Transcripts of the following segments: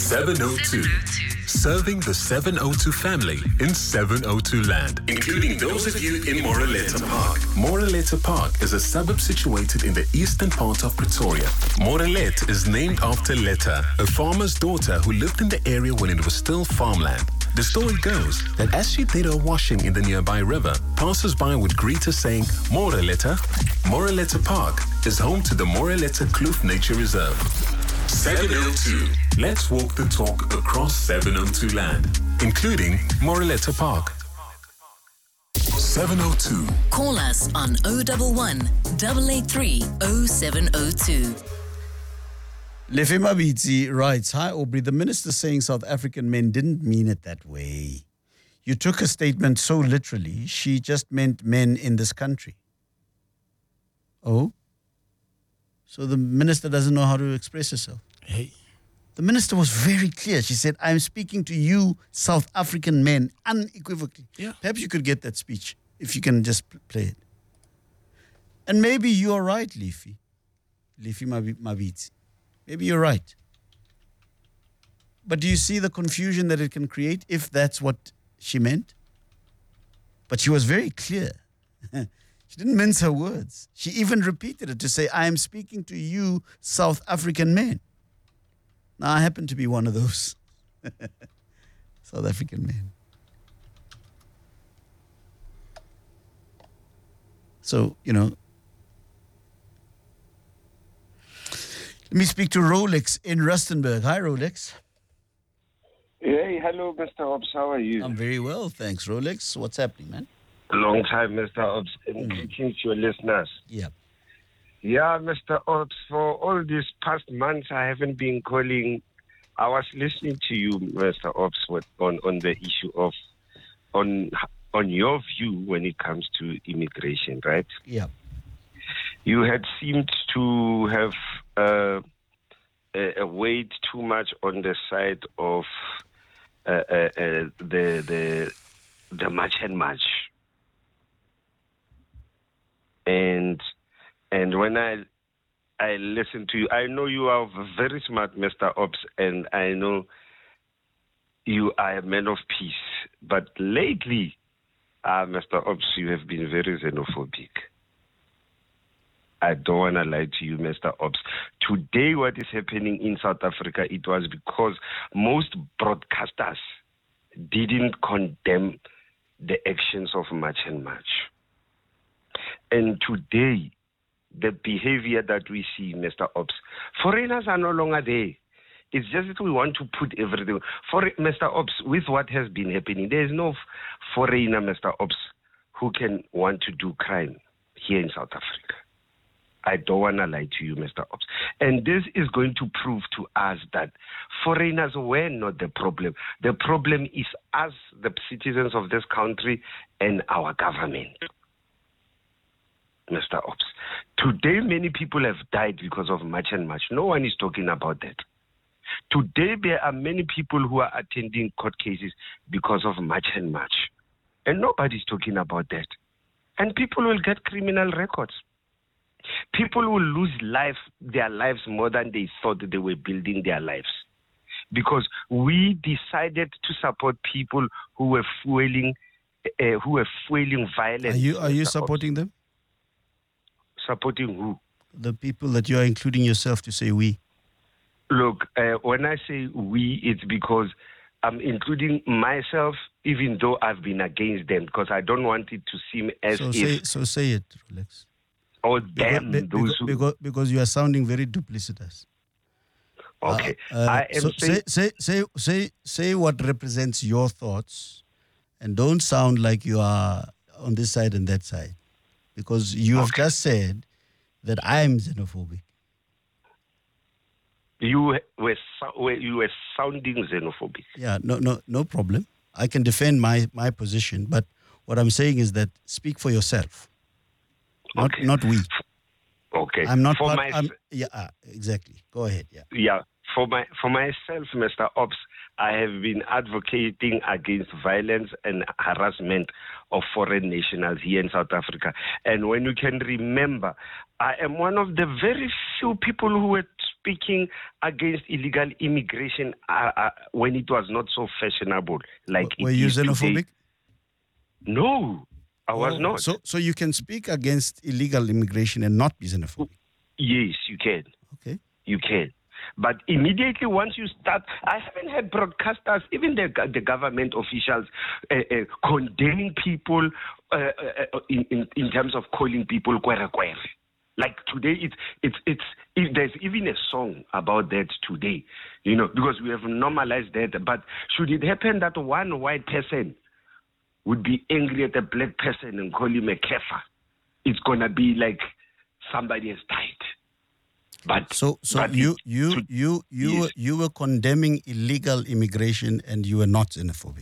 702. Serving the 702 family in 702 land, including those of you in Moraletta Park. Moraletta Park is a suburb situated in the eastern part of Pretoria. Moraletta is named after Letta, a farmer's daughter who lived in the area when it was still farmland. The story goes that as she did her washing in the nearby river, passers-by would greet her saying, Moraletta. Moraletta Park is home to the Moraletta Kloof Nature Reserve. 702. Let's walk the talk across 702 land, including Moraletta Park. 702. Call us on 011 883 0702. Lefe Mabitsi writes, Hi Aubrey, the minister saying South African men didn't mean it that way. You took a statement so literally, she just meant men in this country. Oh? So the minister doesn't know how to express herself. Hey. The minister was very clear. She said, I'm speaking to you, South African men, unequivocally. Yeah. Perhaps you could get that speech if you can just play it. And maybe you're right, Lefe Mabitsi. Maybe you're right. But do you see the confusion that it can create if that's what she meant? But she was very clear. She didn't mince her words. She even repeated it to say, I am speaking to you, South African men. Now, I happen to be one of those South African men. So, let me speak to Rolex in Rustenburg. Hi, Rolex. Hey, hello, Mr. Obbs. How are you? I'm very well, thanks, Rolex. What's happening, man? Long time, Mr. Obbs, and greetings to your listeners. Yeah. Yeah, Mr. Obbs, for all these past months, I haven't been calling. I was listening to you, Mr. Obbs, on the issue of, on your view when it comes to immigration, right? Yeah. You had seemed to have weighed too much on the side of the March and March. And when I listen to you, I know you are very smart, Mr. Obbs, and I know you are a man of peace. But lately, Mr. Obbs, you have been very xenophobic. I don't want to lie to you, Mr. Obbs. Today, what is happening in South Africa, it was because most broadcasters didn't condemn the actions of March and March. And today, the behavior that we see, Mr. Obbs, foreigners are no longer there. It's just that we want to put everything. Mr. Obbs, with what has been happening, there is no foreigner, Mr. Obbs, who can want to do crime here in South Africa. I don't want to lie to you, Mr. Obbs. And this is going to prove to us that foreigners were not the problem. The problem is us, the citizens of this country, and our government. Mr. Obbs. Today, many people have died because of March and March. No one is talking about that. Today, there are many people who are attending court cases because of March and March. And nobody's talking about that. And people will get criminal records. People will lose their lives more than they thought they were building their lives. Because we decided to support people who were fueling violence. Are you supporting them? Supporting who? The people that you are including yourself to say we. Look, when I say we, it's because I'm including myself, even though I've been against them, because I don't want it to seem as So say it, Rolex. Or them, because you are sounding very duplicitous. Okay. I am say what represents your thoughts, and don't sound like you are on this side and that side. Because you have just said that I am xenophobic. You were sounding xenophobic. Yeah, no problem. I can defend my position, but what I'm saying is that speak for yourself, not we. Okay. I'm not exactly. Go ahead. Yeah. Yeah. For myself, Mr. Obbs, I have been advocating against violence and harassment of foreign nationals here in South Africa. And when you can remember, I am one of the very few people who were speaking against illegal immigration when it was not so fashionable like Were it you is xenophobic? today. No, I was not. So you can speak against illegal immigration and not be xenophobic? Yes, you can. Okay. You can. But immediately once you start, I haven't had broadcasters, even the government officials, condemning people in terms of calling people kwere kwere. Like today, there's even a song about that today, because we have normalized that. But should it happen that one white person would be angry at a black person and call him a kafir, it's gonna be like somebody has died. But you were condemning illegal immigration and you were not xenophobic.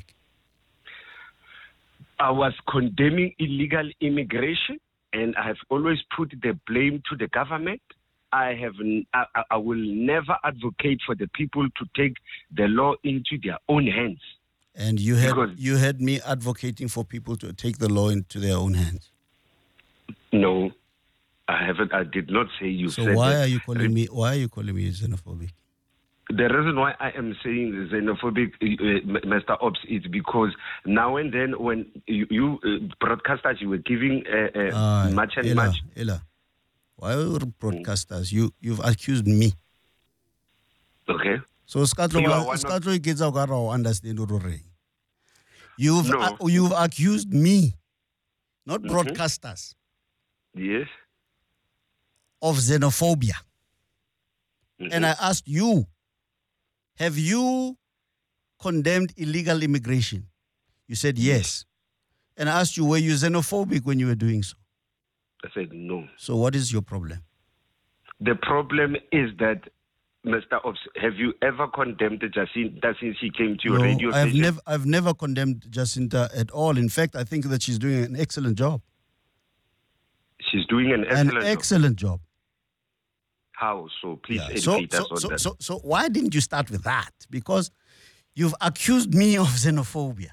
I was condemning illegal immigration, and I have always put the blame to the government. I will never advocate for the people to take the law into their own hands. And you had me advocating for people to take the law into their own hands. No, I haven't. I did not say you. So said why that. are you calling me? Why are you calling me xenophobic? The reason why I am saying xenophobic, Mr. Ops, is because now and then when you broadcasters, you were giving much and much. Ella, why are broadcasters? You've accused me. Okay. So Skatlo kids are understand already. You've accused me, not broadcasters. Yes. Of xenophobia. And I asked you, have you condemned illegal immigration? You said yes. And I asked you, were you xenophobic when you were doing so? I said no. So what is your problem? The problem is that, Mr. Ops, have you ever condemned Jacinta since she came to your radio station? I've never condemned Jacinta at all. In fact, I think that she's doing an excellent job. She's doing an excellent job. How so? Please educate us on that. So why didn't you start with that? Because you've accused me of xenophobia.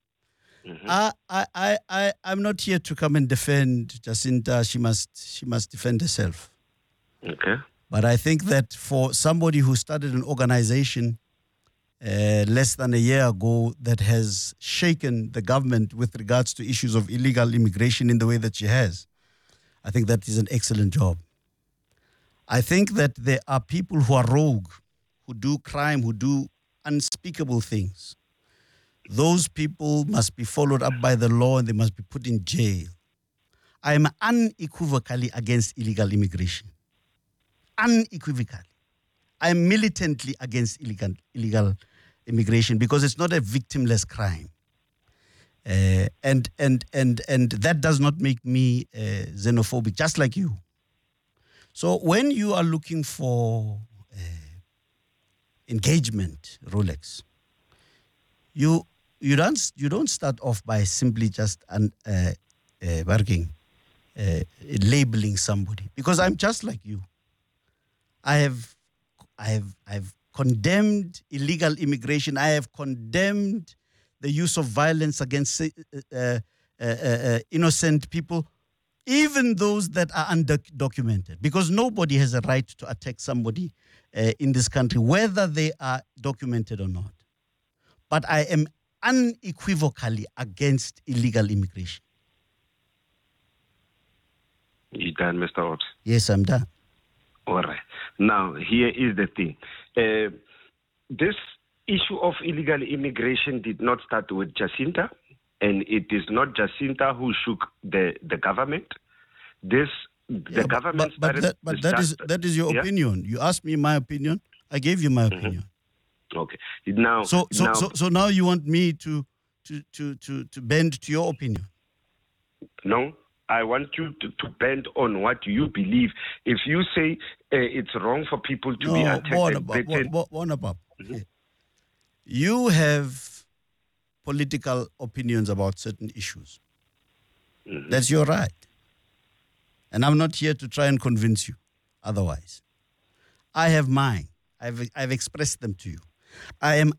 I'm not here to come and defend Jacinta. She must defend herself. Okay. But I think that for somebody who started an organization less than a year ago that has shaken the government with regards to issues of illegal immigration in the way that she has, I think that is an excellent job. I think that there are people who are rogue, who do crime, who do unspeakable things. Those people must be followed up by the law and they must be put in jail. I am unequivocally against illegal immigration. Unequivocally. I am militantly against illegal immigration because it's not a victimless crime. And that does not make me xenophobic, just like you. So when you are looking for engagement, Rolex, you don't start off by simply just labeling somebody, because I'm just like you. I've condemned illegal immigration. I have condemned the use of violence against innocent people, even those that are undocumented, because nobody has a right to attack somebody in this country, whether they are documented or not. But I am unequivocally against illegal immigration. You done, Mr. Ops? Yes, I'm done. All right. Now, here is the thing. This issue of illegal immigration did not start with Jacinta, and it is not Jacinta who shook the government. Government started... But that is your opinion. You asked me my opinion. I gave you my opinion. Okay. Now... So now you want me to bend to your opinion? No. I want you to bend on what you believe. If you say it's wrong for people to be attacked... You have political opinions about certain issues. That's your right. And I'm not here to try and convince you otherwise. I have mine. I've expressed them to you. I am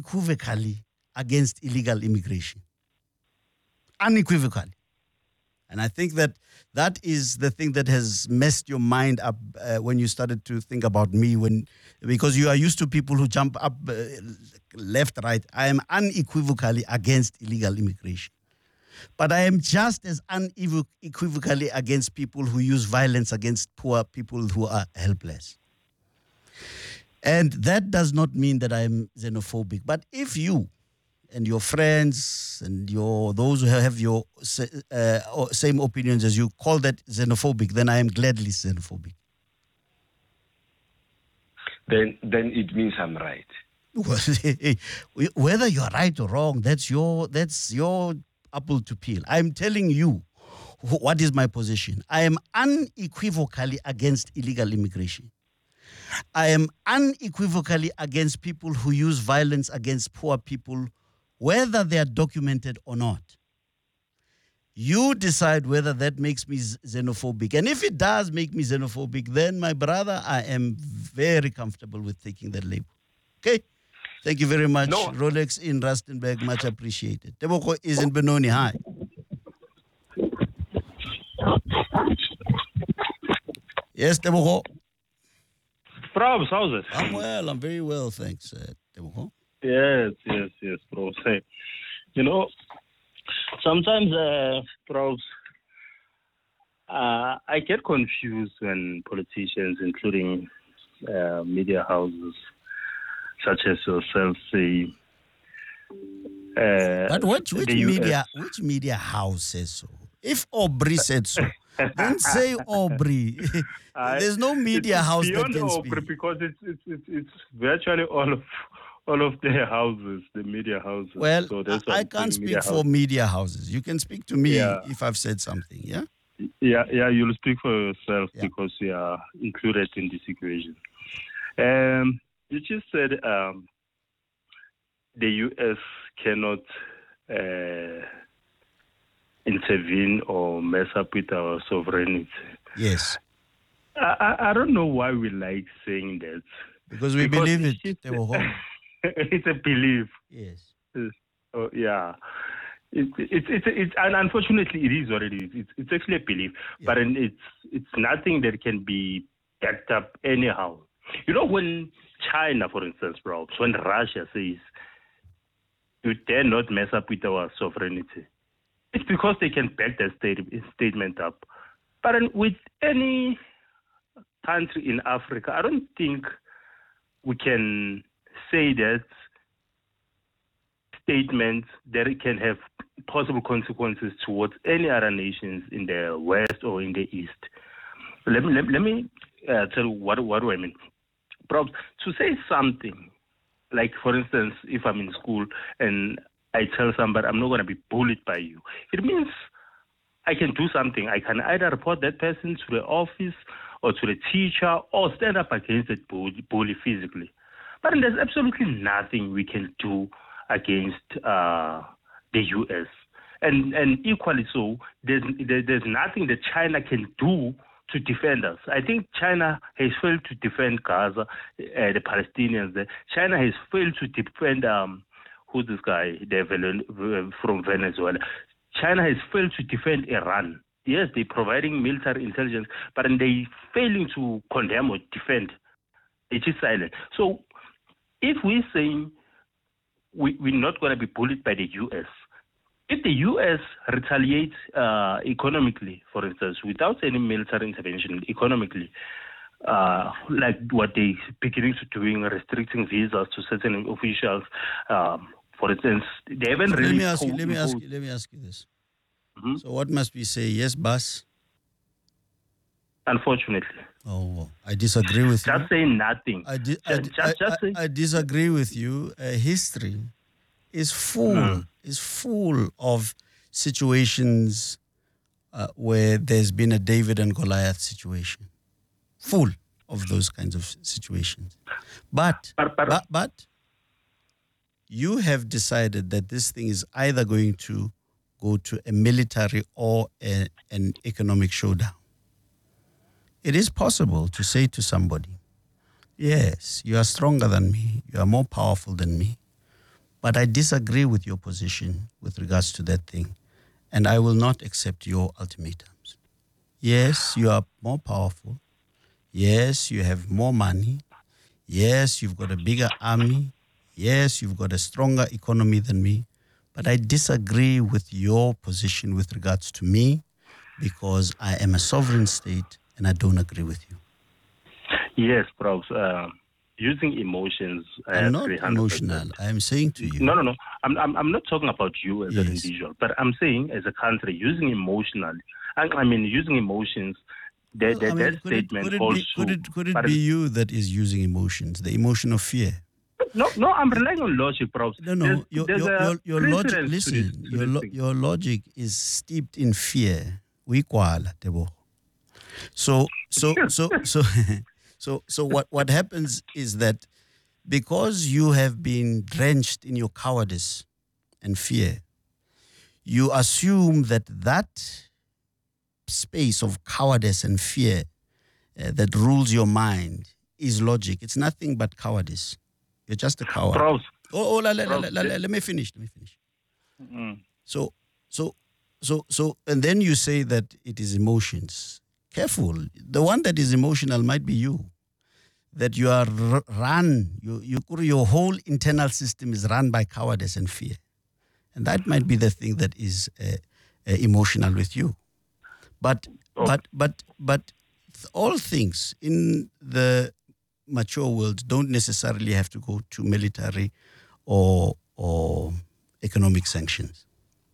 unequivocally against illegal immigration. Unequivocally. And I think that is the thing that has messed your mind up when you started to think about me, because you are used to people who jump up left, right. I am unequivocally against illegal immigration. But I am just as unequivocally against people who use violence against poor people who are helpless. And that does not mean that I am xenophobic. But if you and your friends and those who have your same opinions as you call that xenophobic, then I am gladly xenophobic. Then it means I'm right. Whether you're right or wrong, that's your apple to peel. I'm telling you what is my position. I am unequivocally against illegal immigration. I am unequivocally against people who use violence against poor people, whether they are documented or not. You decide whether that makes me xenophobic. And if it does make me xenophobic, then, my brother, I am very comfortable with taking that label. Okay? Thank you very much. No. Rolex in Rustenburg, much appreciated. Teboko is in Benoni. Hi. Yes, Teboko. Probs, how's it? I'm well. I'm very well, thanks, Teboko. Yes, Probs. Hey, sometimes, Probs, I get confused when politicians, including media houses, such as yourself, say. But which media house says so? If Aubrey said so, then say Aubrey. There's no media house that can Aubrey speak. Because it's virtually all of their houses, the media houses. Well, so that's I can't speak for media houses. You can speak to me if I've said something, yeah? Yeah, you'll speak for yourself because you are included in this equation. You just said the U.S. cannot intervene or mess up with our sovereignty. Yes. I don't know why we like saying that. Because we believe it. It's a belief. Yes. Yeah. It's and unfortunately it is what it is. It's actually a belief, but it's nothing that can be backed up anyhow. When China, for instance, bro, when Russia says you dare not mess up with our sovereignty, it's because they can back that statement up. But with any country in Africa, I don't think we can say that statement that it can have possible consequences towards any other nations in the West or in the East. Let me tell you what do I mean. Perhaps to say something, like for instance, if I'm in school and I tell somebody I'm not going to be bullied by you, it means I can do something. I can either report that person to the office or to the teacher or stand up against that bully physically. But there's absolutely nothing we can do against the U.S. And equally so, there's nothing that China can do to defend us. I think China has failed to defend Gaza, the Palestinians there. China has failed to defend, who's this guy from Venezuela. China has failed to defend Iran. Yes, they're providing military intelligence, but they're failing to condemn or defend. It is silent. So if we're saying we're not going to be bullied by the U.S., if the U.S. retaliates economically, for instance, without any military intervention economically, like what they're beginning to doing, restricting visas to certain officials, for instance, they haven't really... Let me ask you this. Mm-hmm. So what must we say? Yes, Bas? Unfortunately. Oh, I disagree with you. Just saying nothing. I disagree with you. History is full of situations where there's been a David and Goliath situation. Full of those kinds of situations. But you have decided that this thing is either going to go to a military or an economic showdown. It is possible to say to somebody, yes, you are stronger than me, you are more powerful than me, but I disagree with your position with regards to that thing. and I will not accept your ultimatums. Yes, you are more powerful. Yes, you have more money. Yes, you've got a bigger army. Yes, you've got a stronger economy than me. But I disagree with your position with regards to me because I am a sovereign state and I don't agree with you. Yes, Prof. Using emotions. I'm not 300%. Emotional. I am saying to you. No. I'm not talking about you as an individual, but I'm saying as a country, using emotional. Using emotions. That statement could it be you that is using emotions, the emotion of fear? No, I'm relying on logic, Prof. No. Your logic. Listen, your logic is steeped in fear. So what happens is that because you have been drenched in your cowardice and fear, you assume that space of cowardice and fear that rules your mind is logic. It's nothing but cowardice. You're just a coward. Prof. Let me finish. Mm. So, and then you say that it is emotions. Careful. The one that is emotional might be you. That you are your whole internal system is run by cowardice and fear. And that might be the thing that is emotional with you. But all things in the mature world don't necessarily have to go to military or economic sanctions.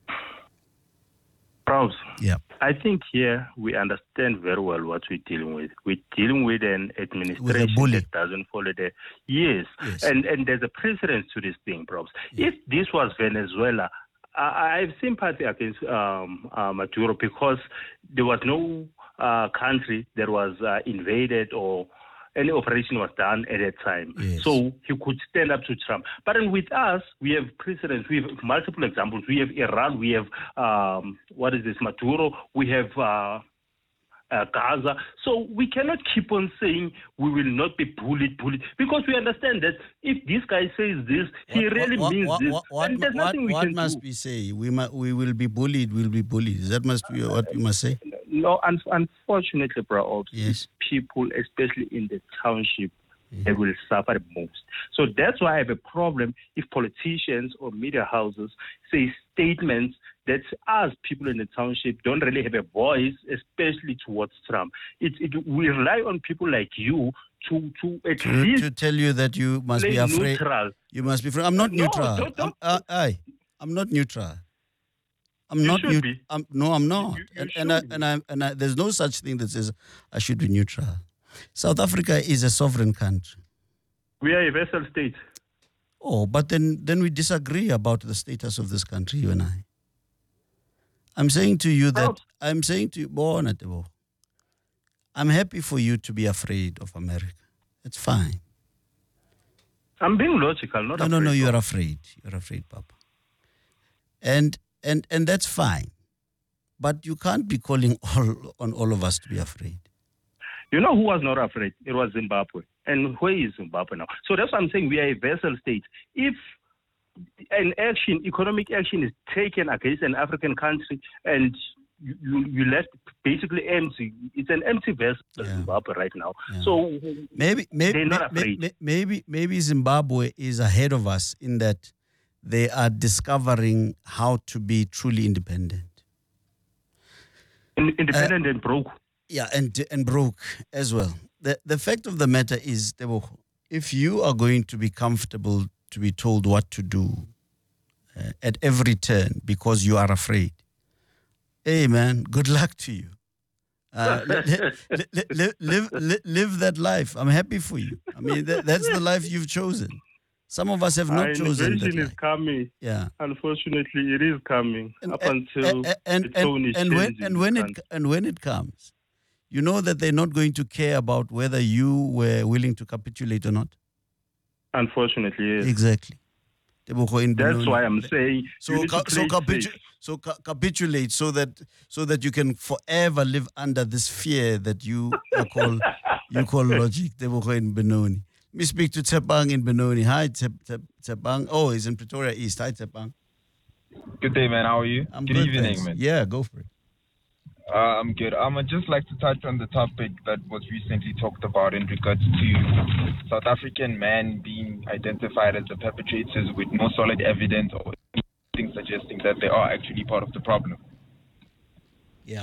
Prof. Yeah. I think here we understand very well what we're dealing with. We're dealing with an administration that doesn't follow the... Yes. And there's a precedence to this thing, Prof. Yeah. If this was Venezuela, I have sympathy against Maduro because there was no country that was invaded or any operation was done at that time. Yes. So he could stand up to Trump. But then with us, we have precedents. We have multiple examples. We have Iran. We have, Maduro. We have Gaza. So we cannot keep on saying we will not be bullied, because we understand that if this guy says this, he really means this. And there's nothing we can do. What must we say? We will be bullied, we'll be bullied. That must be what you must say? No, unfortunately, bro, yes. People, especially in the township, they will suffer the most. So that's why I have a problem if politicians or media houses say statements that us, people in the township, don't really have a voice, especially towards Trump. We rely on people like you to at least to tell you that you must be afraid. Neutral. You must be afraid. I'm not neutral. I'm not neutral. I'm not neutral. No, I'm not. And there's no such thing that says I should be neutral. South Africa is a sovereign country. We are a vassal state. Oh, but then we disagree about the status of this country, you and I. I'm saying to you, I'm happy for you to be afraid of America. It's fine. I'm being logical, not afraid. No, you're afraid. You're afraid, Papa. And that's fine. But you can't be calling on all of us to be afraid. You know who was not afraid? It was Zimbabwe. And where is Zimbabwe now? So that's what I'm saying. We are a vassal state. If an economic action is taken against an African country and you left basically empty, it's an empty vessel, Zimbabwe right now. Yeah. So maybe they're not afraid. Maybe Zimbabwe is ahead of us in that they are discovering how to be truly independent. Independent and broke. Yeah, and broke as well. The fact of the matter is, if you are going to be comfortable to be told what to do at every turn because you are afraid, hey man, good luck to you. Live that life. I'm happy for you. I mean, that's the life you've chosen. Some of us have not chosen that life. Innovation is coming. Yeah. Unfortunately, it is coming when it comes, you know that they're not going to care about whether you were willing to capitulate or not. Unfortunately, yes. Exactly. That's why I'm saying capitulate so that you can forever live under this fear that you call logic. In Benoni. Me speak to Tshepang in Benoni. Hi, Tshepang. Oh, he's in Pretoria East. Hi, Tshepang. Good day, man. How are you? I'm good evening, thanks. man. Yeah, go for it. I'm good. I'd just like to touch on the topic that was recently talked about in regards to South African men being identified as the perpetrators with no solid evidence or anything suggesting that they are actually part of the problem. Yeah.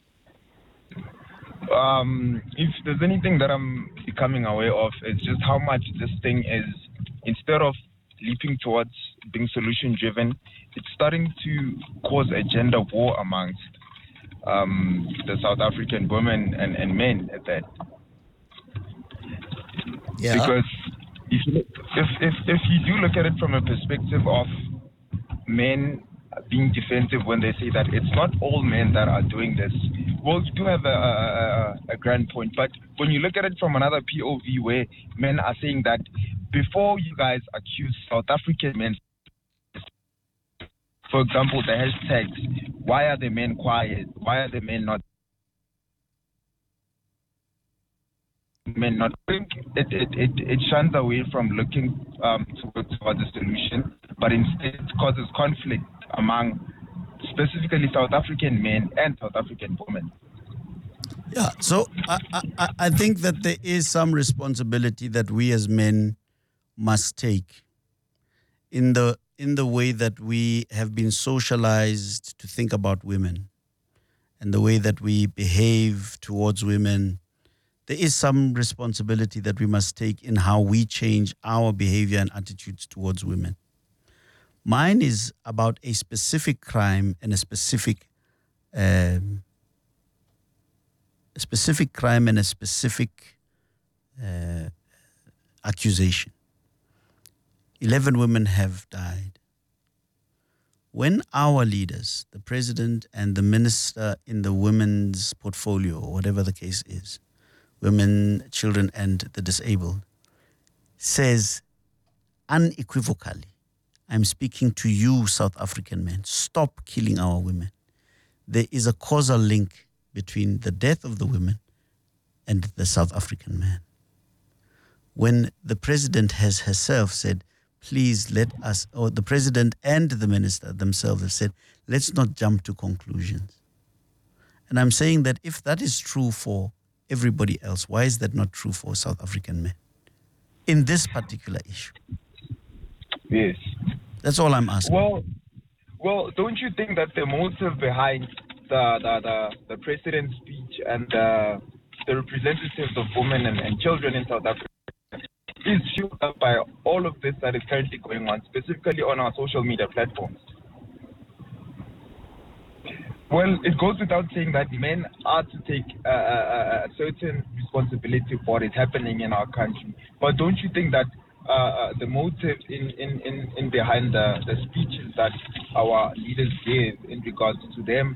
If there's anything that I'm becoming aware of, it's just how much this thing is, instead of leaping towards being solution-driven, it's starting to cause a gender war amongst the South African women and men at that. Yeah. Because if you do look at it from a perspective of men being defensive when they say that it's not all men that are doing this, well, you do have a grand point. But when you look at it from another POV where men are saying that before you guys accuse South African men, for example, the hashtags, why are the men quiet? Why are the men not? I think it shuns away from looking towards a solution, but instead it causes conflict among specifically South African men and South African women. Yeah, so I think that there is some responsibility that we as men must take in the way that we have been socialized to think about women and the way that we behave towards women. There is some responsibility that we must take in how we change our behavior and attitudes towards women. Mine is about a specific crime and a specific accusation. 11 women have died. When our leaders, the president and the minister in the women's portfolio, or whatever the case is, women, children, and the disabled, says unequivocally, I'm speaking to you, South African men, stop killing our women. There is a causal link between the death of the women and the South African man. When the president has herself said, please let us, or the president and the minister themselves have said, let's not jump to conclusions. And I'm saying that if that is true for everybody else, why is that not true for South African men in this particular issue? Yes. That's all I'm asking. Well, don't you think that the motive behind the president's speech and the representatives of women and children in South Africa is fueled up by all of this that is currently going on, specifically on our social media platforms? Well, it goes without saying that men are to take a certain responsibility for what is happening in our country. But don't you think that the motive in behind the speeches that our leaders gave in regards to them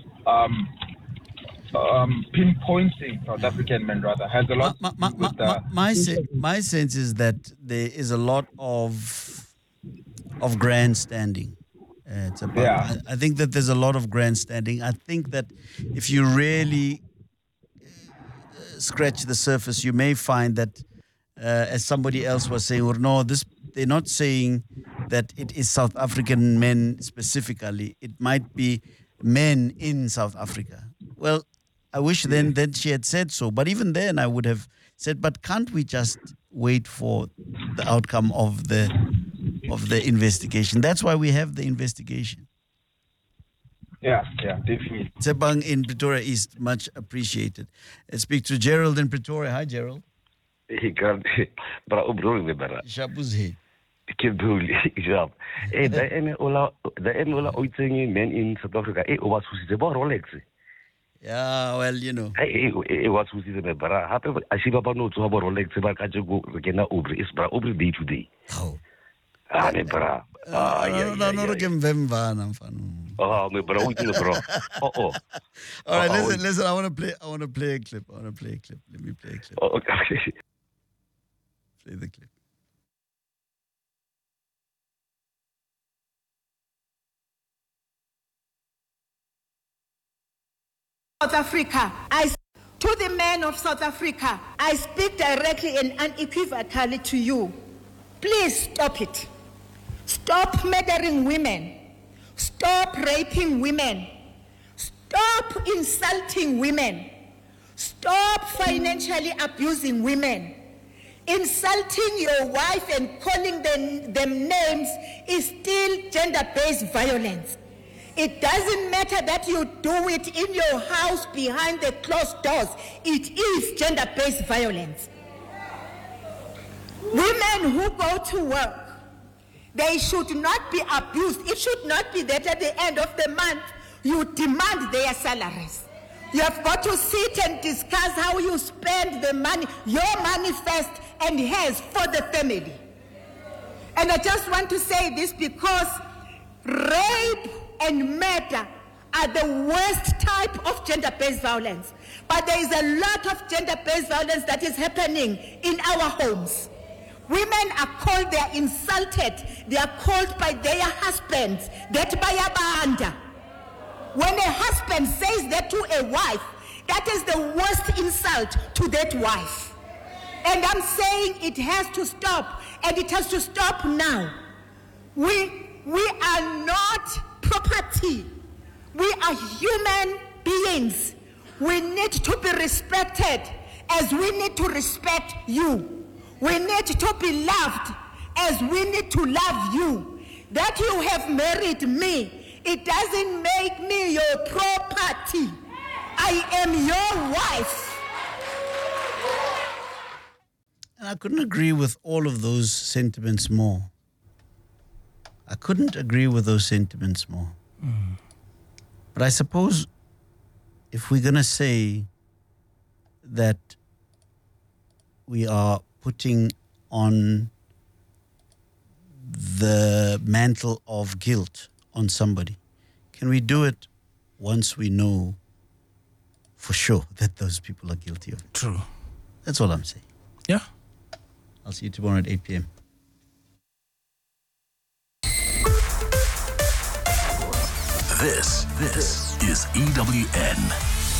pinpointing South African men rather has a lot to do with my sense is that there is a lot of grandstanding. I think that there's a lot of grandstanding. I think that if you really scratch the surface, you may find that, as somebody else was saying, or no, they're not saying that it is South African men specifically. It might be men in South Africa. Well, I wish then she had said so. But even then, I would have said, but can't we just wait for the outcome of the investigation? That's why we have the investigation. Yeah, definitely. Tsebang in Pretoria East, much appreciated. Let's speak to Gerald in Pretoria. Hi, Gerald. Shabu's here. Men in South Africa, Rolex. Yeah, well, you know. It was who's the Bara. Happy, I see about no to have a Rolex, but I just go again. It's Bra day to day. Oh. Bra. No, again, Vemvan. Oh, my bro, bro. Oh. All right, listen. I want to play a clip. Let me play a clip. Oh, okay. Play the clip. South Africa, to the men of South Africa, I speak directly and unequivocally to you. Please stop it. Stop murdering women. Stop raping women. Stop insulting women. Stop financially abusing women. Insulting your wife and calling them names is still gender-based violence. It doesn't matter that you do it in your house behind the closed doors. It is gender-based violence. Women who go to work, they should not be abused. It should not be that at the end of the month, you demand their salaries. You have got to sit and discuss how you spend the money, your money first and hers for the family. And I just want to say this because rape and murder are the worst type of gender-based violence. But there is a lot of gender-based violence that is happening in our homes. Women are called, they are insulted, they are called by their husbands, that by abanda. When a husband says that to a wife, that is the worst insult to that wife. And I'm saying it has to stop, and it has to stop now. We are not property. We are human beings. We need to be respected as we need to respect you. We need to be loved as we need to love you. That you have married me, it doesn't make me your property. I am your wife. And I couldn't agree with all of those sentiments more. I couldn't agree with those sentiments more. But I suppose if we're going to say that we are putting on the mantle of guilt on somebody, can we do it once we know for sure that those people are guilty of it? True. That's all I'm saying. Yeah. I'll see you tomorrow at 8 p.m. This is EWN.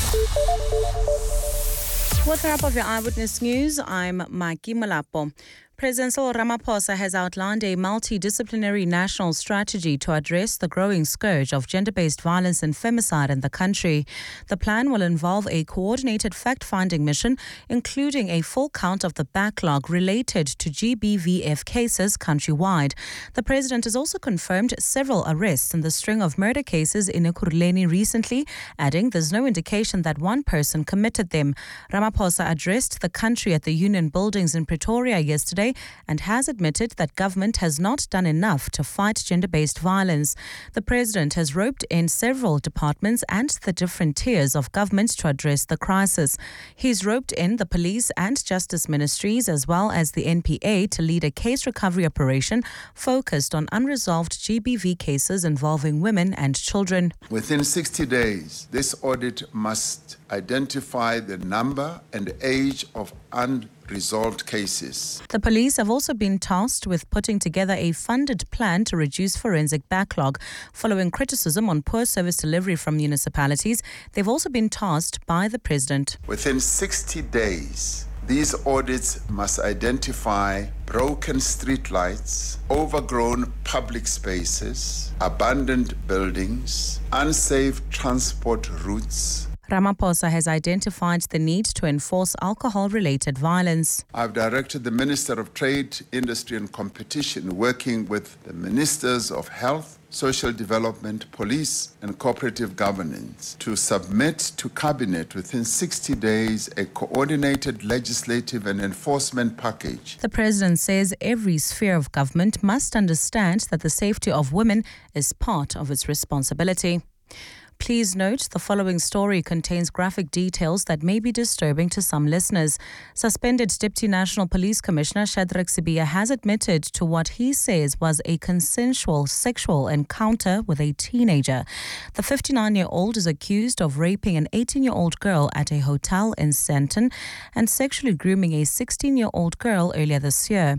With the wrap of your Eyewitness News, I'm Maiki Malapo. President Cyril Ramaphosa has outlined a multidisciplinary national strategy to address the growing scourge of gender-based violence and femicide in the country. The plan will involve a coordinated fact-finding mission, including a full count of the backlog related to GBVF cases countrywide. The president has also confirmed several arrests in the string of murder cases in Ekurhuleni recently, adding there's no indication that one person committed them. Ramaphosa addressed the country at the Union Buildings in Pretoria yesterday and has admitted that government has not done enough to fight gender-based violence. The president has roped in several departments and the different tiers of government to address the crisis. He's roped in the police and justice ministries as well as the NPA to lead a case recovery operation focused on unresolved GBV cases involving women and children. Within 60 days, this audit must identify the number and age of unresolved cases. The police have also been tasked with putting together a funded plan to reduce forensic backlog. Following criticism on poor service delivery from municipalities, they've also been tasked by the president. Within 60 days, these audits must identify broken streetlights, overgrown public spaces, abandoned buildings, unsafe transport routes. Ramaphosa has identified the need to enforce alcohol-related violence. I've directed the Minister of Trade, Industry and Competition, working with the Ministers of Health, Social Development, Police and Cooperative Governance, to submit to Cabinet within 60 days a coordinated legislative and enforcement package. The president says every sphere of government must understand that the safety of women is part of its responsibility. Please note the following story contains graphic details that may be disturbing to some listeners. Suspended Deputy National Police Commissioner Shadrack Sibiya has admitted to what he says was a consensual sexual encounter with a teenager. The 59-year-old is accused of raping an 18-year-old girl at a hotel in Sandton and sexually grooming a 16-year-old girl earlier this year.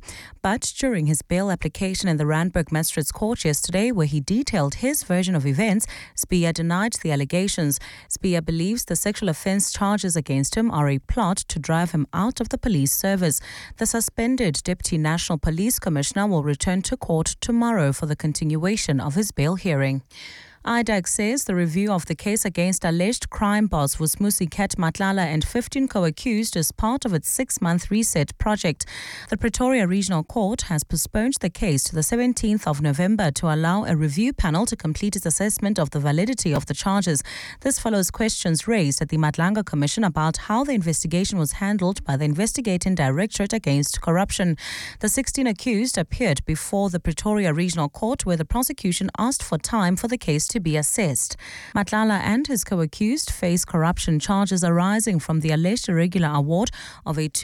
But during his bail application in the Randburg Magistrates Court yesterday, where he detailed his version of events, Spiya denied the allegations. Spiya believes the sexual offence charges against him are a plot to drive him out of the police service. The suspended Deputy National Police Commissioner will return to court tomorrow for the continuation of his bail hearing. IDAG says the review of the case against alleged crime boss Vusmusi Ket Matlala and 15 co-accused is part of its 6-month reset project. The Pretoria Regional Court has postponed the case to the 17th of November to allow a review panel to complete its assessment of the validity of the charges. This follows questions raised at the Madlanga Commission about how the investigation was handled by the Investigating Directorate Against Corruption. The 16 accused appeared before the Pretoria Regional Court, where the prosecution asked for time for the case to be assessed. Matlala and his co-accused face corruption charges arising from the alleged irregular award of a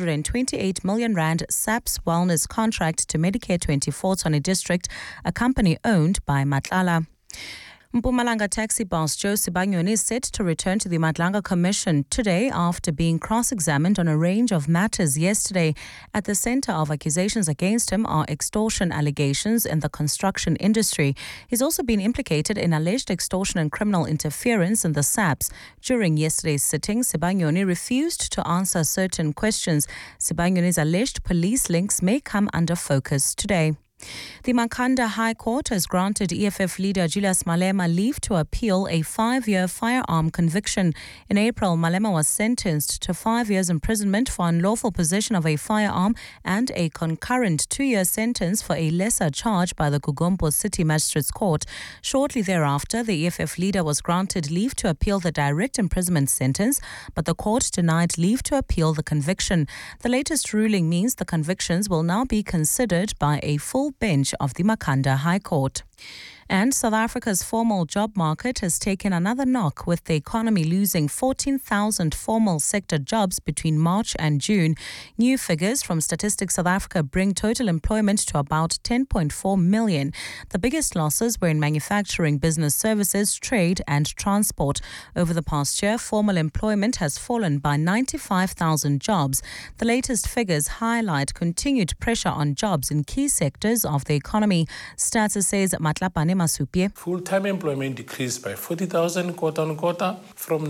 228 million rand SAPS wellness contract to Medicare 24 Tshwane District, a company owned by Matlala. Mpumalanga taxi boss Joe Sibanyoni is set to return to the Madlanga Commission today after being cross-examined on a range of matters yesterday. At the centre of accusations against him are extortion allegations in the construction industry. He's also been implicated in alleged extortion and criminal interference in the SAPS. During yesterday's sitting, Sibanyoni refused to answer certain questions. Sibanyoni's alleged police links may come under focus today. The Makhanda High Court has granted EFF leader Julius Malema leave to appeal a 5-year firearm conviction. In April, Malema was sentenced to 5 years imprisonment for unlawful possession of a firearm and a concurrent 2-year sentence for a lesser charge by the Gugompo City Magistrates Court. Shortly thereafter, the EFF leader was granted leave to appeal the direct imprisonment sentence, but the court denied leave to appeal the conviction. The latest ruling means the convictions will now be considered by a full bench of the Makhanda High Court. And South Africa's formal job market has taken another knock, with the economy losing 14,000 formal sector jobs between March and June. New figures from Statistics South Africa bring total employment to about 10.4 million. The biggest losses were in manufacturing, business services, trade and transport. Over the past year, formal employment has fallen by 95,000 jobs. The latest figures highlight continued pressure on jobs in key sectors of the economy. Stats says Matlapane Masupie. Full-time employment decreased by 40,000 quarter-on-quarter from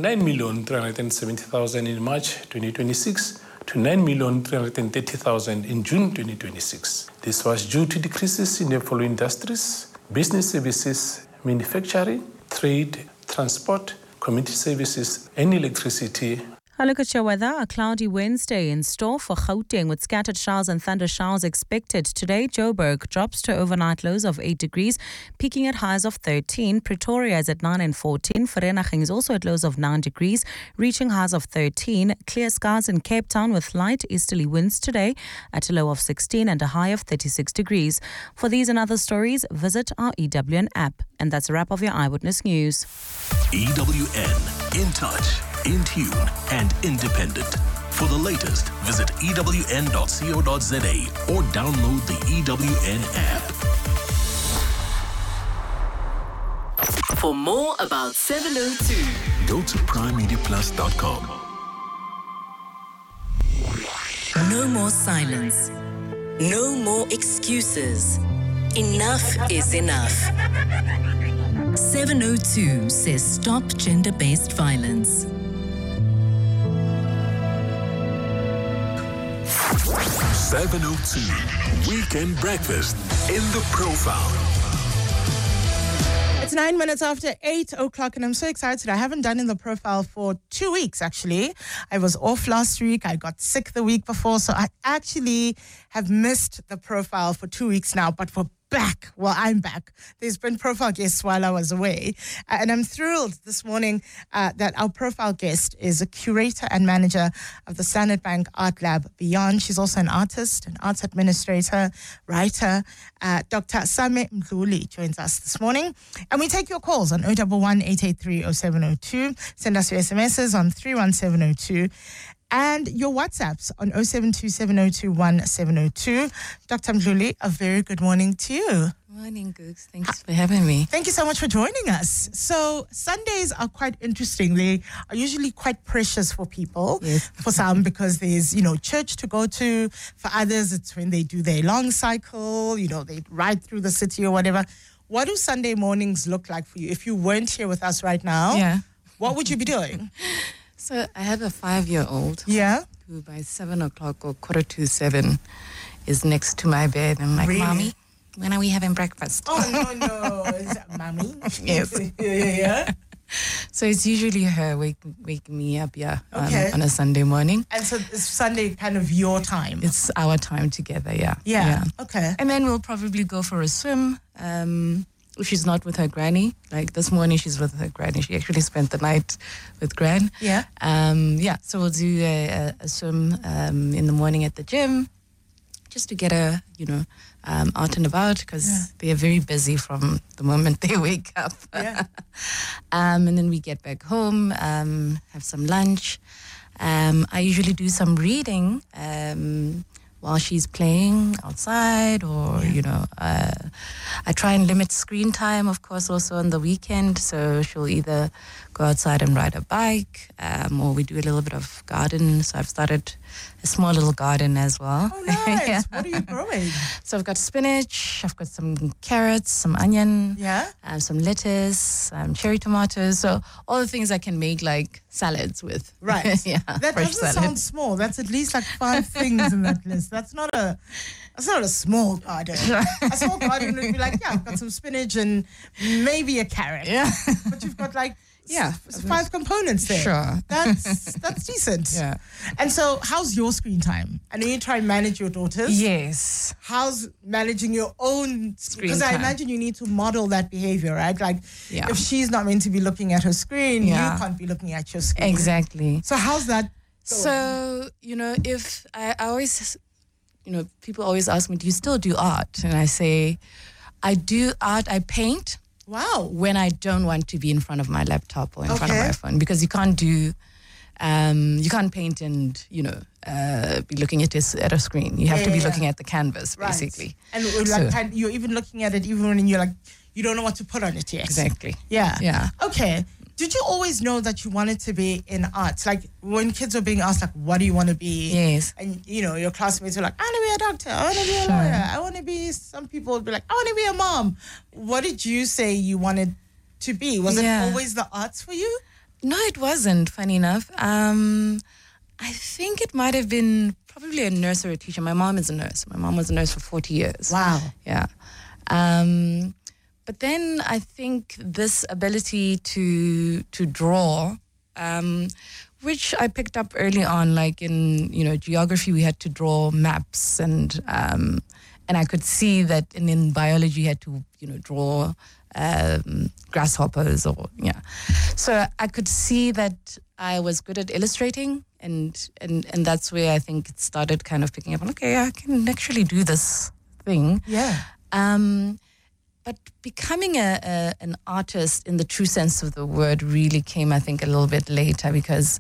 9,370,000 in March 2026 to 9,330,000 in June 2026. This was due to decreases in the following industries: business services, manufacturing, trade, transport, community services and electricity. A look at your weather. A cloudy Wednesday in store for Gauteng with scattered showers and thunder showers expected. Today, Joburg drops to overnight lows of 8 degrees, peaking at highs of 13. Pretoria is at 9 and 14. Vereeniging is also at lows of 9 degrees, reaching highs of 13. Clear skies in Cape Town with light easterly winds today at a low of 16 and a high of 36 degrees. For these and other stories, visit our EWN app. And that's a wrap of your Eyewitness News. EWN, in touch, in tune and independent. For the latest, visit ewn.co.za or download the EWN app. For more about 702, go to primemediaplus.com. No more silence. No more excuses. Enough is enough. 702 says stop gender-based violence. 702 Weekend Breakfast in the Profile. It's 9 minutes after 8 o'clock and I'm so excited. I haven't done In the Profile for 2 weeks, actually. I was off last week. I got sick the week before. So I actually have missed the Profile for 2 weeks now, but we're back. Well, I'm back. There's been profile guests while I was away. And I'm thrilled this morning that our profile guest is a curator and manager of the Standard Bank Art Lab Beyond. She's also an artist, an arts administrator, writer. Dr. Same Mdluli joins us this morning. And we take your calls on 011-883-0702. Send us your SMSs on 31702. And your WhatsApps on 0727021702. Dr. Mdluli, a very good morning to you. Morning, Gooks. Thanks for having me. Thank you so much for joining us. So Sundays are quite interesting. They are usually quite precious for people. Yes. For some, because there's, church to go to. For others, it's when they do their long cycle, they ride through the city or whatever. What do Sunday mornings look like for you? If you weren't here with us right now, what would you be doing? So I have a 5-year-old. Yeah. Who by 7 o'clock or 7:15 is next to my bed. I'm like, Really? Mommy, when are we having breakfast? Oh, no. Is that Mommy? Yes. Yeah. So it's usually her waking me up, Okay. on a Sunday morning. And so is Sunday kind of your time? It's our time together, Yeah. Okay. And then we'll probably go for a swim. If she's not with her granny, like this morning she's with her granny. She actually spent the night with Gran. Yeah. So we'll do a swim in the morning at the gym, just to get her, out and about, because they're very busy from the moment they wake up. Yeah. And then we get back home, have some lunch. I usually do some reading while she's playing outside, or, I try and limit screen time, of course, also on the weekend. So she'll either go outside and ride a bike, or we do a little bit of garden. So I've started a small little garden as well. Oh, nice. What are you growing? So I've got spinach, I've got some carrots, some onion, some lettuce, cherry tomatoes. So all the things I can make like salads with. Right. That fresh doesn't salad. sound small. That's at least like 5 things in that list. That's not a small garden. A small garden would be like, I've got some spinach and maybe a carrot. Yeah. But you've got like 5 components there. Sure. That's decent. Yeah. And so how's your screen time? I know you try and manage your daughters. Yes. How's managing your own Screen Because I time. imagine you need to model that behavior, right? Like Yeah. if she's not meant to be looking at her screen, you can't be looking at your screen. Exactly. So how's that going? So, if I always, people always ask me, do you still do art? And I say, I do art, I paint. Wow. When I don't want to be in front of my laptop or in front of Okay. my phone, because you can't paint and, be looking at a screen. You have to be looking at the canvas, Right. basically. And So- you're even looking at it even when you're like, you don't know what to put on it yet. Exactly. Yeah. Yeah. Okay. Did you always know that you wanted to be in arts? Like when kids were being asked, like, what do you want to be? Yes. And, your classmates were like, I want to be a doctor. I want to be a Sure. lawyer. I want to be, some people would be like, I want to be a mom. What did you say you wanted to be? Was it always the arts for you? No, it wasn't, funny enough. I think it might have been probably a nurse or a teacher. My mom is a nurse. My mom was a nurse for 40 years. Wow. Yeah. But then I think this ability to draw, which I picked up early on, like in geography, we had to draw maps, and I could see that, and in biology, you had to draw grasshoppers So I could see that I was good at illustrating, and that's where I think it started kind of picking up. Okay, I can actually do this thing. Yeah. But becoming an artist in the true sense of the word really came, I think, a little bit later, because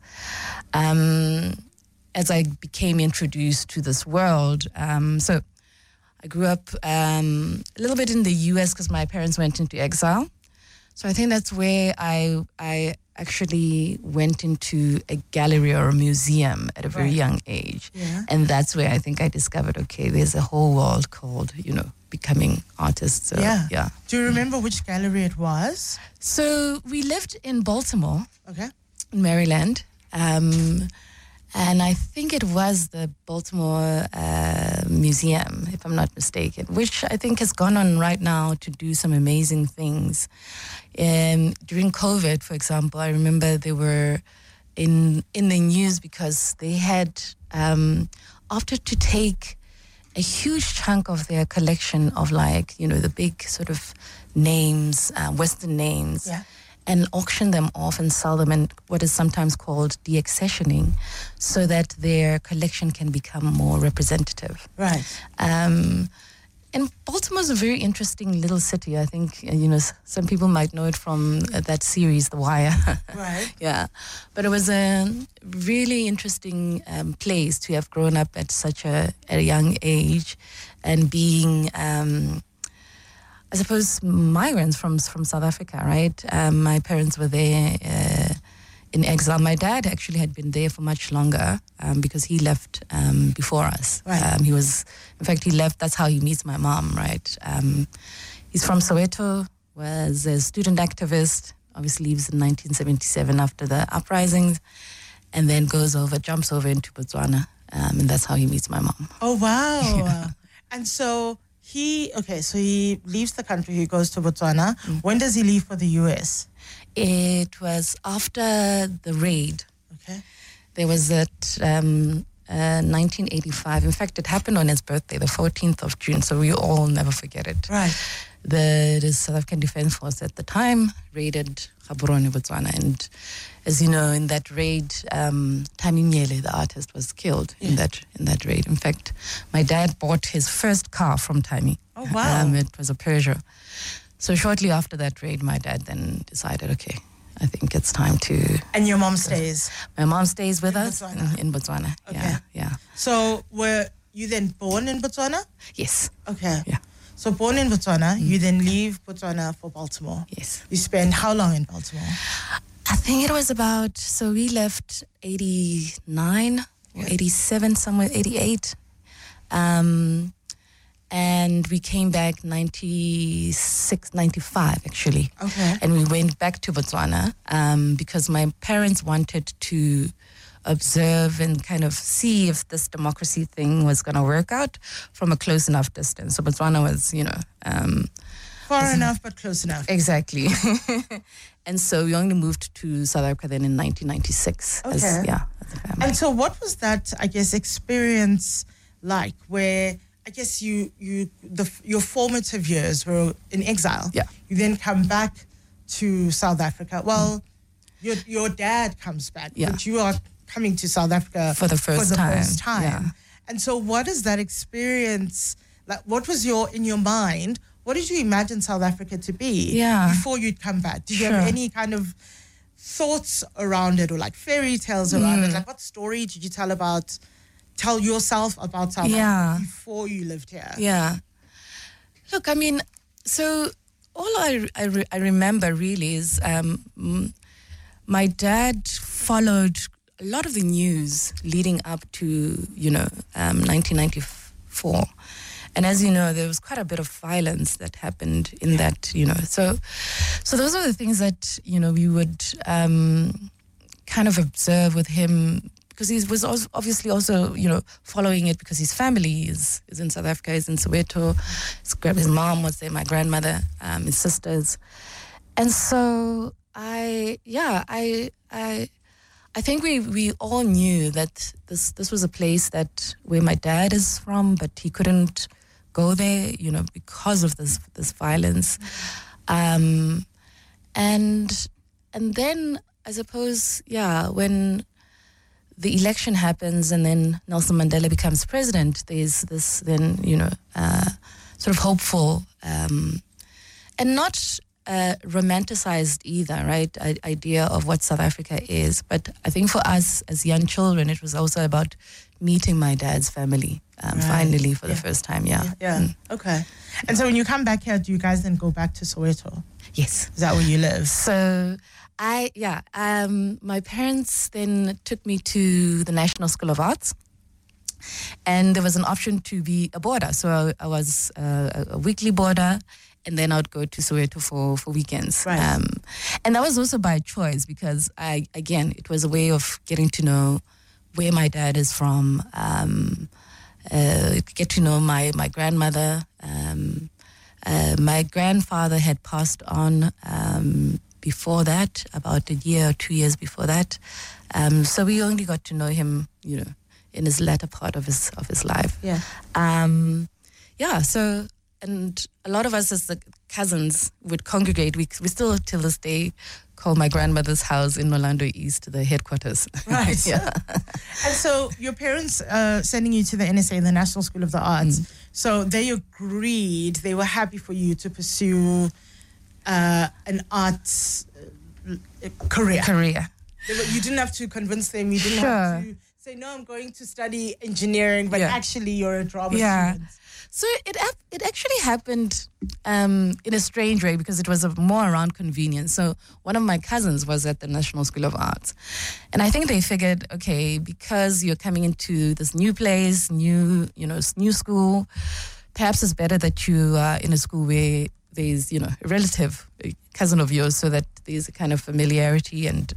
as I became introduced to this world, so I grew up a little bit in the US because my parents went into exile. So I think that's where I actually went into a gallery or a museum at a very young age. Yeah. And that's where I think I discovered, okay, there's a whole world called, becoming artists. So, yeah. Do you remember which gallery it was? So we lived in Baltimore, Okay. in Maryland. And I think it was the Baltimore Museum, if I'm not mistaken, which I think has gone on right now to do some amazing things. During COVID, for example, I remember they were in the news because they had opted to take a huge chunk of their collection of the big sort of names, Western names, and auction them off and sell them in what is sometimes called deaccessioning, so that their collection can become more representative. Right. And Baltimore's a very interesting little city. I think, some people might know it from that series, The Wire. Right. Yeah. But it was a really interesting place to have grown up at such a young age, and being, I suppose, migrants from South Africa, right? My parents were there in exile. My dad actually had been there for much longer because he left before us. Right. He left, that's how he meets my mom, right? He's from Soweto, was a student activist, obviously leaves in 1977 after the uprisings, and then jumps over into Botswana, and that's how he meets my mom. Oh, wow. Yeah. And so he leaves the country, he goes to Botswana. When does he leave for the US? It was after the raid. Okay. There was that 1985. In fact, it happened on his birthday, the 14th of June, so we all never forget it. Right. The South African Defence Force at the time raided Gaborone, Botswana, and as you know, in that raid, Tami Nyele, the artist, was killed in that raid. In fact, my dad bought his first car from Tami. Oh, wow. It was a Peugeot. So shortly after that raid, my dad then decided, okay, I think it's time to... And your mom stays? My mom stays with us Botswana. in Botswana. Okay. Yeah. So were you then born in Botswana? Yes. Okay. Yeah. So born in Botswana, you then leave Botswana for Baltimore. Yes. You spend how long in Baltimore? I think it was so we left 89 or 87, somewhere, 88. And we came back 96, 95 actually. Okay. And we went back to Botswana because my parents wanted to observe and kind of see if this democracy thing was going to work out from a close enough distance. So Botswana was, far enough, but close enough. Exactly. And so we only moved to South Africa then in 1996. Okay. As a family. And so what was that, I guess, experience like where, I guess your formative years were in exile. Yeah. You then come back to South Africa. Well, your dad comes back, but you are coming to South Africa for the first time. Yeah. And so what is that experience like? What was in your mind? What did you imagine South Africa to be before you'd come back? Did you have any kind of thoughts around it or like fairy tales around it? Like what story did you tell yourself about South Africa before you lived here? Yeah. Look, I mean, so all I remember really is my dad followed a lot of the news leading up to, 1994. And as you know, there was quite a bit of violence that happened in that, So those are the things that, we would kind of observe with him, because he was obviously also, following it because his family is in South Africa, is in Soweto. His mom was there, my grandmother, his sisters. And so I think we all knew that this was a place where my dad is from, but he couldn't go there, because of this violence. And then I suppose, when the election happens and then Nelson Mandela becomes president, there's this then, sort of hopeful and not romanticized either, right? Idea of what South Africa is. But I think for us as young children, it was also about meeting my dad's family finally for the first time. Yeah. Okay. And so when you come back here, do you guys then go back to Soweto? Yes. Is that where you live? So my parents then took me to the National School of Arts, and there was an option to be a boarder. So I was a weekly boarder, and then I would go to Soweto for weekends. Right. And that was also by choice because it was a way of getting to know where my dad is from, get to know my grandmother. My grandfather had passed on before that, about a year or 2 years before that. So we only got to know him, in his latter part of his life. Yeah. So, and a lot of us as the cousins would congregate. We still, till this day, call my grandmother's house in Orlando East the headquarters. Right. Yeah. And so your parents sending you to the NSA, the National School of the Arts, so they agreed, they were happy for you to pursue an arts career. You You didn't have to convince them, you didn't have to say, no, I'm going to study engineering, but actually you're a drama student. So it actually happened in a strange way because it was more around convenience. So one of my cousins was at the National School of Arts. And I think they figured, okay, because you're coming into this new place, new school, perhaps it's better that you are in a school where there's, a relative, a cousin of yours, so that there's a kind of familiarity and,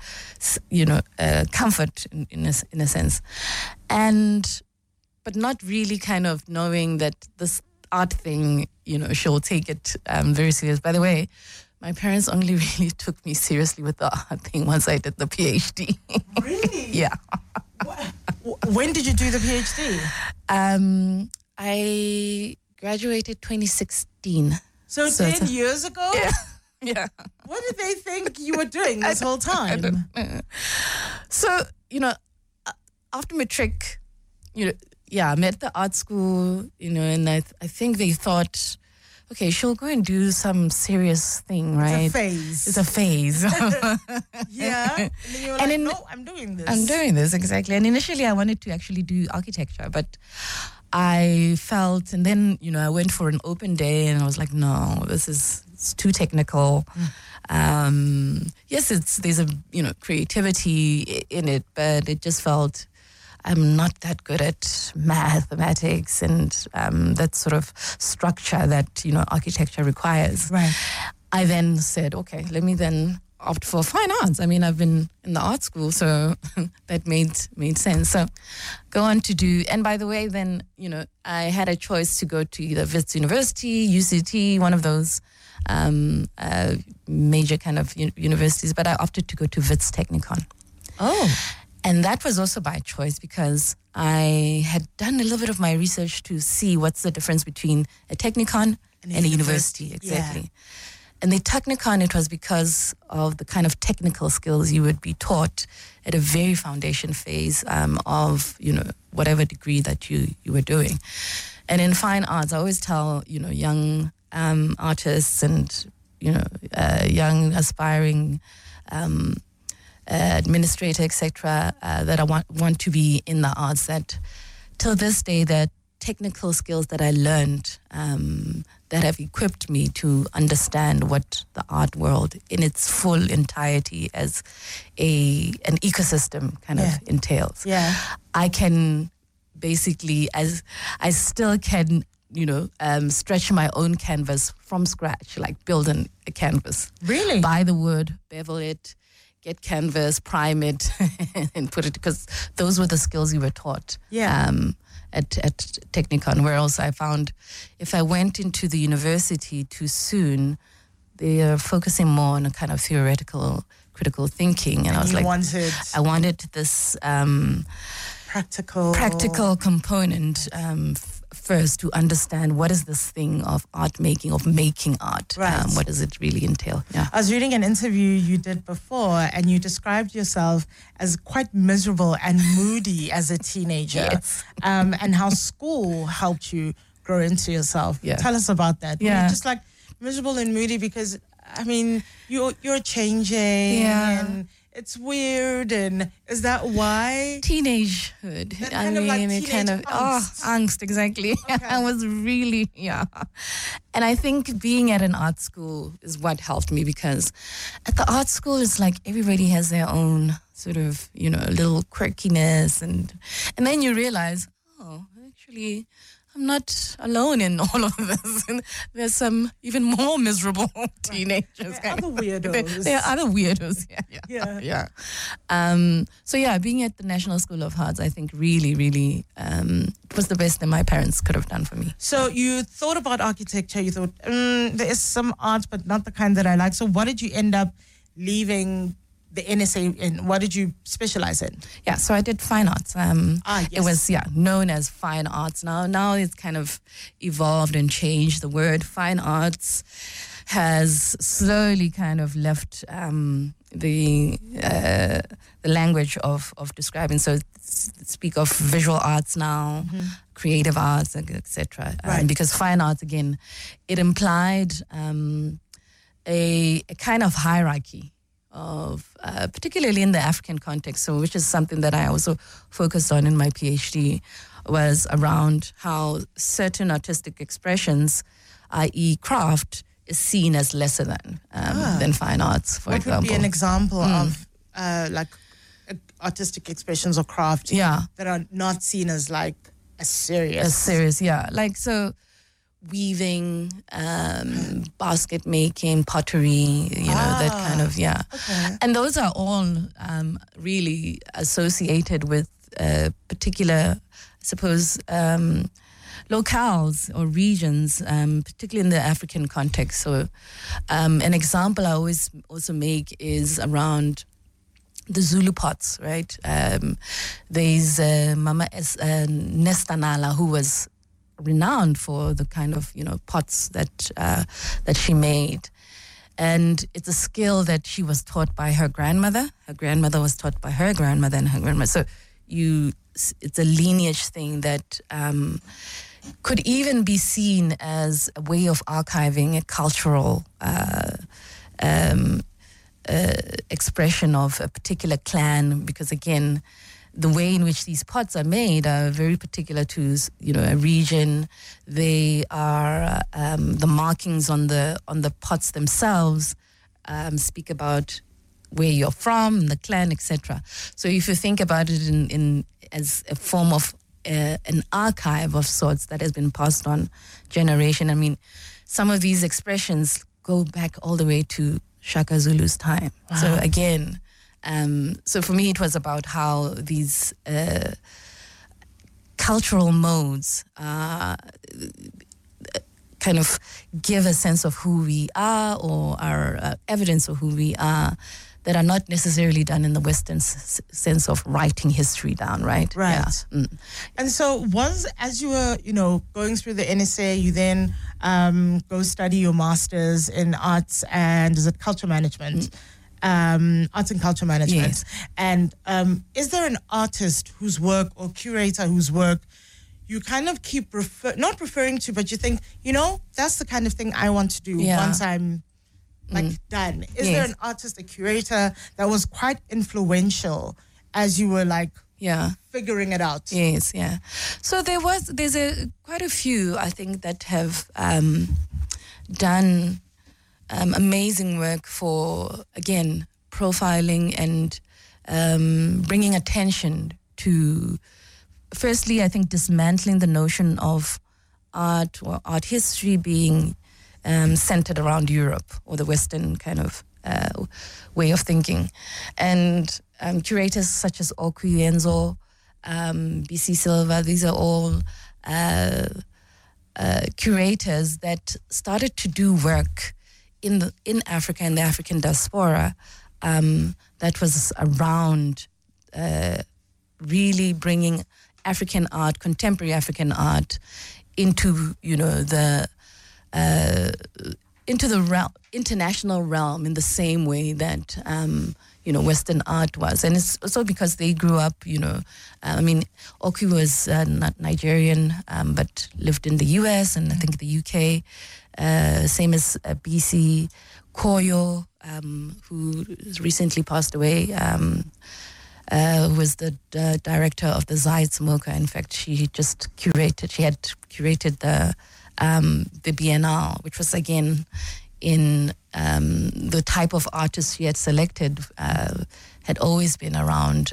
comfort in a sense. But not really kind of knowing that this art thing, she'll take it very serious. By the way, my parents only really took me seriously with the art thing once I did the PhD. Really? Yeah. When did you do the PhD? I graduated 2016. So 10 years ago? Yeah. What did they think you were doing this whole time? So, after matric, I met the art school, and I think they thought, okay, she'll go and do some serious thing, right? It's a phase. Yeah. And then you were like, no, I'm doing this. I'm doing this, exactly. And initially I wanted to actually do architecture, but I felt, and then, I went for an open day and I was like, no, it's too technical. Yes, there's a, creativity in it, but it just felt I'm not that good at mathematics and that sort of structure that, architecture requires. Right. I then said, okay, let me then opt for fine arts. I mean, I've been in the art school, so that made sense. So go on to do, and by the way, then, I had a choice to go to either Wits University, UCT, one of those major kind of universities, but I opted to go to Wits Technikon. Oh. And that was also by choice because I had done a little bit of my research to see what's the difference between a Technikon and a university. Exactly. Yeah. And the Technikon, it was because of the kind of technical skills you would be taught at a very foundation phase of, whatever degree that you were doing. And in fine arts, I always tell, young artists and, young aspiring administrator, etc., that I want to be in the arts, that till this day, that technical skills that I learned that have equipped me to understand what the art world in its full entirety as an ecosystem kind of entails. Yeah. I can basically, as I still can, stretch my own canvas from scratch, like build a canvas. Really? Buy the wood, bevel it, get canvas, prime it, and put it, because those were the skills you were taught at Technikon. Whereas I found if I went into the university too soon, they are focusing more on a kind of theoretical, critical thinking. And I was like, I wanted this practical component first to understand what is this thing of art making, of making art. Right. What does it really entail? Yeah. I was reading an interview you did before, and you described yourself as quite miserable and moody as a teenager. Yes. And how school helped you grow into yourself. Yeah. Tell us about that. Yeah. Were you just like miserable and moody because, I mean, you're changing and it's weird, and is that why? Teenagehood. Angst, exactly. Okay. I was really, And I think being at an art school is what helped me, because at the art school, it's like everybody has their own sort of, little quirkiness, and then you realize, actually, I'm not alone in all of this. And there's some even more miserable teenagers. There are other weirdos. There are other weirdos, yeah. So being at the National School of Arts, I think really, really it was the best that my parents could have done for me. So you thought about architecture, you thought, there is some art, but not the kind that I like. So what did you end up leaving the NSA in? What did you specialize in? Yeah, so I did fine arts. Yes. It was known as fine arts. Now it's kind of evolved and changed. The word fine arts has slowly kind of left the language of describing. So speak of visual arts now, creative arts, etc. Right. Because fine arts, again, it implied a kind of hierarchy of, particularly in the African context, so which is something that I also focused on in my PhD, was around how certain artistic expressions, i.e. craft, is seen as lesser than fine arts, for example. What would be an example of like artistic expressions or craft that are not seen as like as serious? Like, so weaving, basket making, pottery, you know, that kind of, Okay. And those are all really associated with particular, I suppose, locales or regions, particularly in the African context. So an example I always also make is around the Zulu pots, right? There's Mama Nesta Nala, who was renowned for the kind of, you know, pots that she made. And it's a skill that she was taught by her grandmother. Her grandmother was taught by her grandmother and her grandmother. So it's a lineage thing that could even be seen as a way of archiving a cultural expression of a particular clan, because again, the way in which these pots are made are very particular to, you know, a region. They are the markings on the pots themselves speak about where you're from, the clan, etc. So if you think about it in as a form of an archive of sorts that has been passed on generation, I mean, some of these expressions go back all the way to Shaka Zulu's time. Wow. So again, so for me it was about how these cultural modes kind of give a sense of who we are, or are evidence of who we are, that are not necessarily done in the Western sense of writing history down, right? Right. Yeah. And so as you were, you know, going through the NSA, you then go study your master's in arts and, is it culture management? Arts and culture management. Yes. And is there an artist whose work, or curator whose work, you kind of keep not referring to, but you think, you know, that's the kind of thing I want to do once I'm done? Is there an artist, a curator that was quite influential as you were like figuring it out? Yes, yeah. So there's quite a few, I think, that have done amazing work for, again, profiling and bringing attention to, firstly, I think dismantling the notion of art or art history being centered around Europe or the Western kind of way of thinking. And curators such as Oku Enzo, BC Silva, these are all curators that started to do work in Africa, in the African diaspora, that was around really bringing African art, contemporary African art, into, you know, into the international realm in the same way that you know, Western art was. And it's also because they grew up, you know, I mean, Oku was not Nigerian, but lived in the US and I think the UK, same as BC Koyo, who recently passed away, who was the director of the Zayat Mocha. In fact, she had curated the Biennale, which was again in the type of artists she had selected had always been around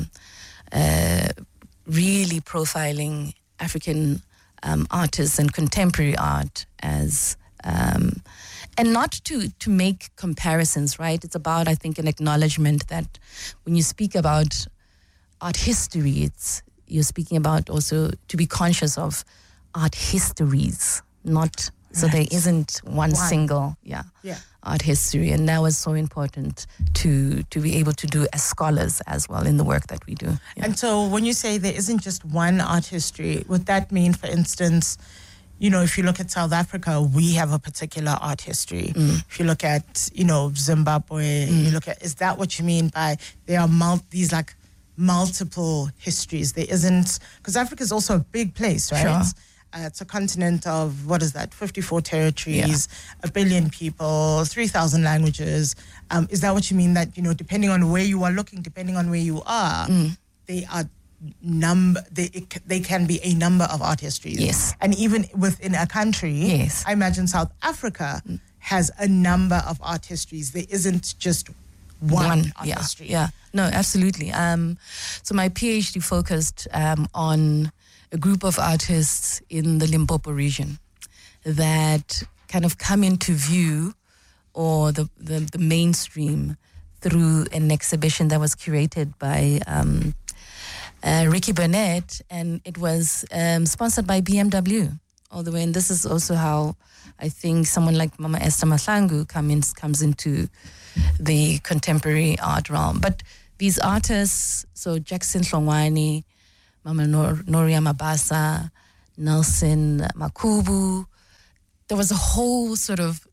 really profiling African artists and contemporary art as and not to make comparisons, right? It's about, I think, an acknowledgement that when you speak about art history, you're speaking about also to be conscious of art histories, not so there isn't one single art history, and that was so important to be able to do as scholars as well in the work that we do. Yeah. And so when you say there isn't just one art history, would that mean, for instance, you know, if you look at South Africa, we have a particular art history. If you look at, you know, Zimbabwe, you look at, is that what you mean by there are these like multiple histories? There isn't, because Africa is also a big place, right? Sure. It's a continent of, 54 territories, 1 billion people, 3,000 languages. Is that what you mean, that, depending on where you are looking, depending on where you are, they are they can be a number of artistries. Yes. And even within a country, I imagine South Africa has a number of artistries. There isn't just one artistry. Yeah, no, absolutely. So my PhD focused on a group of artists in the Limpopo region that kind of come into view, or the mainstream, through an exhibition that was curated by Ricky Burnett, and it was sponsored by BMW all the way. And this is also how I think someone like Mama Esther Mahlangu comes into the contemporary art realm. But these artists, so Jackson Hlongwane, Mama Noria Mabasa, Nelson Makubu, there was a whole sort of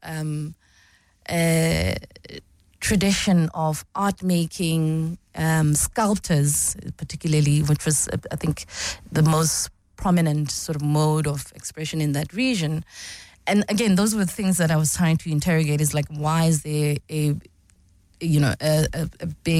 tradition of art making, sculptors particularly, which was, I think, the most prominent sort of mode of expression in that region. And again, those were the things that I was trying to interrogate, is like, why is there a big